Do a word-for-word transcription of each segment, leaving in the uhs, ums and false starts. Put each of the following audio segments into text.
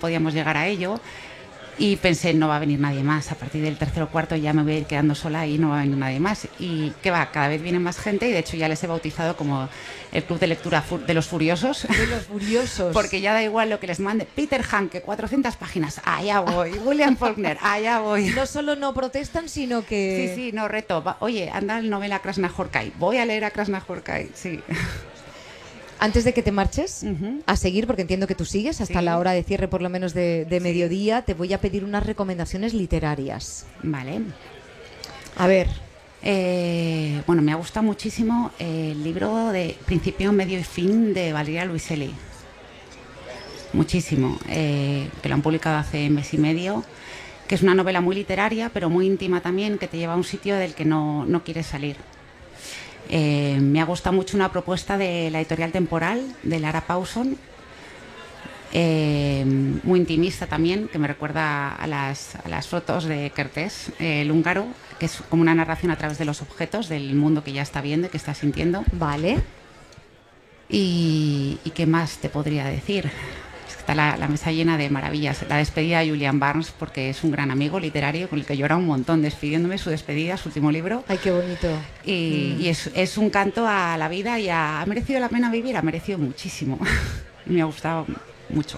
podíamos llegar a ello. Y pensé, no va a venir nadie más. A partir del tercero o cuarto ya me voy a ir quedando sola y no va a venir nadie más. Y qué va, cada vez viene más gente y de hecho ya les he bautizado como el club de lectura de los furiosos. De los furiosos. Porque ya da igual lo que les mande. Peter Hanke, cuatrocientas páginas, allá voy. William Faulkner, allá voy. No solo no protestan, sino que... Sí, sí, no, reto. Va, oye, anda el novela Krasznahorkai. Voy a leer a Krasznahorkai, sí. Antes de que te marches, uh-huh. a seguir, porque entiendo que tú sigues hasta sí. la hora de cierre por lo menos de, de sí. mediodía, te voy a pedir unas recomendaciones literarias. Vale. A ver. Eh, bueno, me ha gustado muchísimo el libro de Principio, Medio y Fin de Valeria Luiselli. Muchísimo. Eh, que lo han publicado hace mes y medio, que es una novela muy literaria, pero muy íntima también, que te lleva a un sitio del que no, no quieres salir. Eh, me ha gustado mucho una propuesta de la editorial Temporal, de Lara Paulson, eh, muy intimista también, que me recuerda a las, a las fotos de Kertész, eh, el húngaro, que es como una narración a través de los objetos, del mundo que ya está viendo y que está sintiendo. Vale. ¿Y, y qué más te podría decir? Está la, la mesa llena de maravillas. La despedida de Julian Barnes, porque es un gran amigo literario con el que llora un montón despidiéndome, su despedida, su último libro. Ay, qué bonito. Y, mm. y es, es un canto a la vida y a, ha merecido la pena vivir, ha merecido muchísimo. Me ha gustado mucho.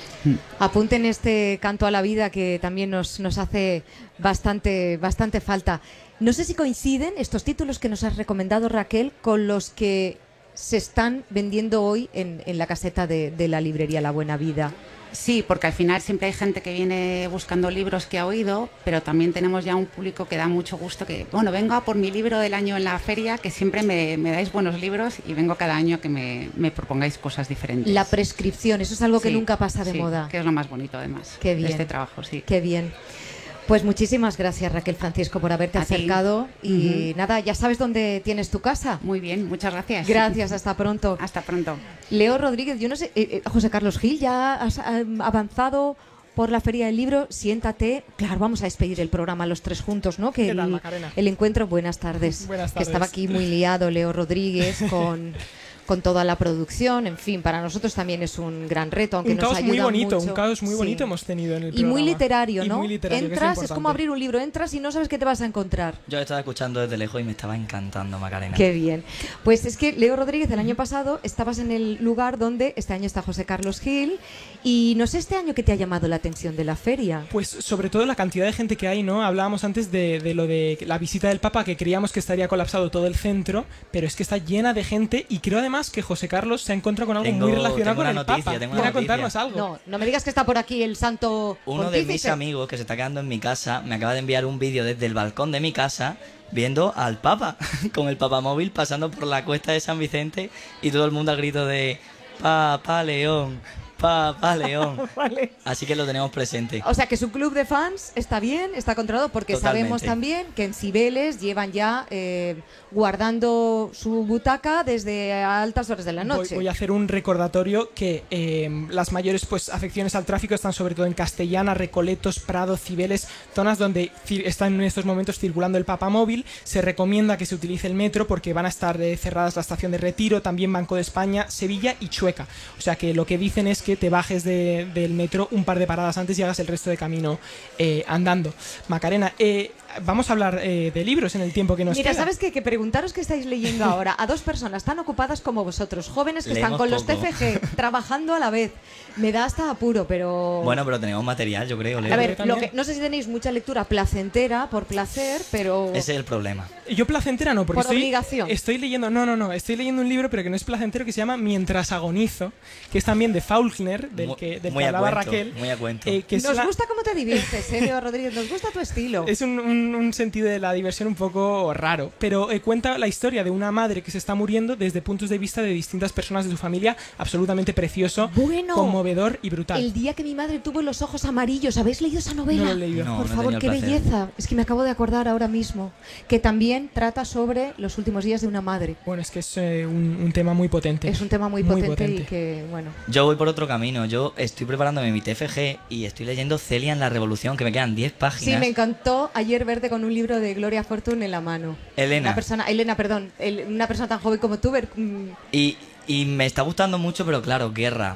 Apunten este canto a la vida que también nos, nos hace bastante, bastante falta. No sé si coinciden estos títulos que nos has recomendado, Raquel, con los que se están vendiendo hoy en, en la caseta de, de la librería La Buena Vida. Sí, porque al final siempre hay gente que viene buscando libros que ha oído, pero también tenemos ya un público que da mucho gusto, que, bueno, vengo a por mi libro del año en la feria, que siempre me, me dais buenos libros y vengo cada año a que me, me propongáis cosas diferentes. La prescripción, eso es algo que sí, nunca pasa de sí, moda. Que es lo más bonito además. Qué bien. De este trabajo, sí. Qué bien. Pues muchísimas gracias, Raquel Francisco, por haberte a acercado ti. Y uh-huh. nada, ya sabes dónde tienes tu casa. Muy bien, muchas gracias. Gracias, hasta pronto. Hasta pronto. Leo Rodríguez, yo no sé, eh, eh, José Carlos Gil, ya has eh, avanzado por la Feria del Libro, siéntate. Claro, vamos a despedir el programa los tres juntos, ¿no? Que ¿Qué el, tal, Macarena? El encuentro, buenas tardes. Buenas tardes. Que estaba aquí muy liado Leo Rodríguez con... con toda la producción, en fin, para nosotros también es un gran reto, aunque un nos caos ayuda muy bonito, mucho. un caos muy bonito sí. hemos tenido en el y programa. muy literario, ¿no? Y muy literario, entras, es, es como abrir un libro, entras y no sabes qué te vas a encontrar. Yo estaba escuchando desde lejos y me estaba encantando, Macarena. Qué bien. Pues es que Leo Rodríguez, el año pasado estabas en el lugar donde este año está José Carlos Gil, y no sé este año qué te ha llamado la atención de la feria. Pues sobre todo la cantidad de gente que hay, ¿no? Hablábamos antes de, de lo de la visita del Papa, que creíamos que estaría colapsado todo el centro, pero es que está llena de gente y creo además que José Carlos se ha encontrado con algo tengo, muy relacionado con el noticia, Papa. Tengo ¿Quiere una contarnos algo? No, no me digas que está por aquí el santo Uno pontífice. de mis amigos que se está quedando en mi casa me acaba de enviar un vídeo desde el balcón de mi casa viendo al Papa, con el Papamóvil pasando por la cuesta de San Vicente y todo el mundo al grito de Papa León, Papa León. Vale. Así que lo tenemos presente. O sea que su club de fans está bien, está controlado, porque Totalmente. Sabemos también que en Cibeles llevan ya eh, guardando su butaca desde altas horas de la noche. Voy, voy a hacer un recordatorio que eh, las mayores pues afecciones al tráfico están sobre todo en Castellana, Recoletos, Prado, Cibeles, zonas donde están en estos momentos circulando el Papamóvil. Se recomienda que se utilice el metro porque van a estar eh, cerradas la estación de Retiro, también Banco de España, Sevilla y Chueca. O sea que lo que dicen es que te bajes de, del metro un par de paradas antes y hagas el resto de camino eh, andando. Macarena, eh, vamos a hablar eh, de libros en el tiempo que nos Mira, queda. ¿sabes qué? Que preguntaros qué estáis leyendo ahora a dos personas tan ocupadas como vosotros, jóvenes que Leemos están con los poco. T F G, trabajando a la vez. Me da hasta apuro, pero... Bueno, pero tenemos material, yo creo. Leo. A ver, lo que, no sé si tenéis mucha lectura placentera, por placer, pero... Ese es el problema. Yo placentera no, porque Por estoy, obligación. estoy leyendo, no, no, no, estoy leyendo un libro pero que no es placentero, que se llama Mientras agonizo, que es también de Faulkner, del Muy- que, del muy que a hablaba cuento, Raquel. muy a cuento. eh, que es Nos la- gusta cómo te diviertes, ¿eh, Leo Rodríguez? Nos gusta tu estilo. Es un, un- un sentido de la diversión un poco raro, pero eh, cuenta la historia de una madre que se está muriendo desde puntos de vista de distintas personas de su familia, absolutamente precioso, Bueno, conmovedor y brutal. el día que mi madre tuvo los ojos amarillos, ¿habéis leído esa novela? No lo he leído. No, Por no he favor, tenido qué el placer. belleza. Es que me acabo de acordar ahora mismo. Que también trata sobre los últimos días de una madre. Bueno, es que es eh, un, un tema muy potente. Es un tema muy, Muy potente, potente. y que, bueno... Yo voy por otro camino. Yo estoy preparándome mi T F G y estoy leyendo Celia en la Revolución, que me quedan diez páginas. Sí, me encantó ayer verte con un libro de Gloria Fortune en la mano. Elena. Una persona, Elena, perdón. el- una persona tan joven como tú. Ver, mm, Y, y me está gustando mucho, pero claro, guerra.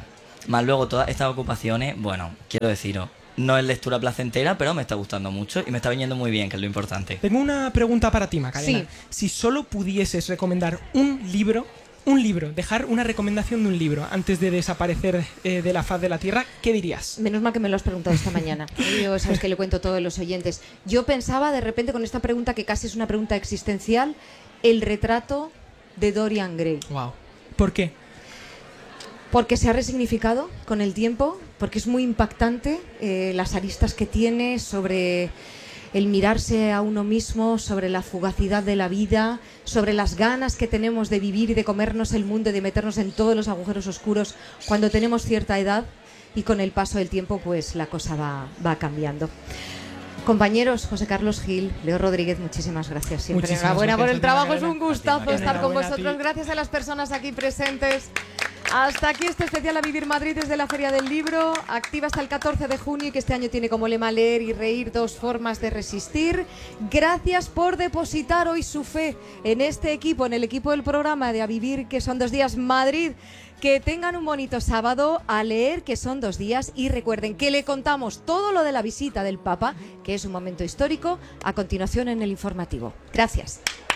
Más luego todas estas ocupaciones, bueno, quiero deciros, no es lectura placentera, pero me está gustando mucho y me está viniendo muy bien, que es lo importante. Tengo una pregunta para ti, Macarena. Sí. Si solo pudieses recomendar un libro, un libro, dejar una recomendación de un libro antes de desaparecer eh, de la faz de la Tierra, ¿qué dirías? Menos mal que me lo has preguntado esta mañana. Yo sabes que le cuento a todos los oyentes. Yo pensaba de repente con esta pregunta, que casi es una pregunta existencial, el retrato de Dorian Gray. Wow. ¿Por qué? Porque se ha resignificado con el tiempo, porque es muy impactante eh, las aristas que tiene sobre el mirarse a uno mismo, sobre la fugacidad de la vida, sobre las ganas que tenemos de vivir y de comernos el mundo y de meternos en todos los agujeros oscuros cuando tenemos cierta edad, y con el paso del tiempo pues la cosa va, va cambiando. Compañeros, José Carlos Gil, Leo Rodríguez, muchísimas gracias. Siempre Muchísimas enhorabuena por gracias el a ti, trabajo, es Macarena. un gustazo A ti, estar con Enhorabuena a ti. vosotros. Gracias a las personas aquí presentes. Hasta aquí este especial A Vivir Madrid desde la Feria del Libro, activa hasta el catorce de junio y que este año tiene como lema leer y reír, dos formas de resistir. Gracias por depositar hoy su fe en este equipo, en el equipo del programa de A Vivir, que son dos días Madrid. Que tengan un bonito sábado, a leer, que son dos días, y recuerden que le contamos todo lo de la visita del Papa, que es un momento histórico, a continuación en el informativo. Gracias.